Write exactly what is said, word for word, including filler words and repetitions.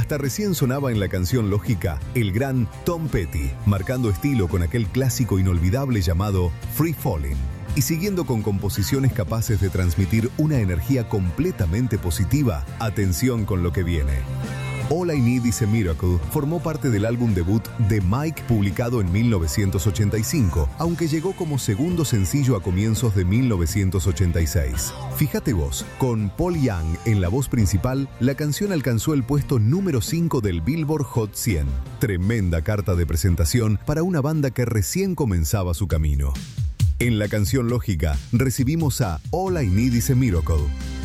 Hasta recién sonaba en la canción Lógica el gran Tom Petty, marcando estilo con aquel clásico inolvidable llamado Free Fallin', y siguiendo con composiciones capaces de transmitir una energía completamente positiva. Atención con lo que viene. All I Need Is a Miracle formó parte del álbum debut de Mike publicado en mil novecientos ochenta y cinco, aunque llegó como segundo sencillo a comienzos de mil novecientos ochenta y seis. Fíjate vos, con Paul Young en la voz principal, la canción alcanzó el puesto número cinco del Billboard Hot cien. Tremenda carta de presentación para una banda que recién comenzaba su camino. En la canción Lógica recibimos a All I Need Is a Miracle.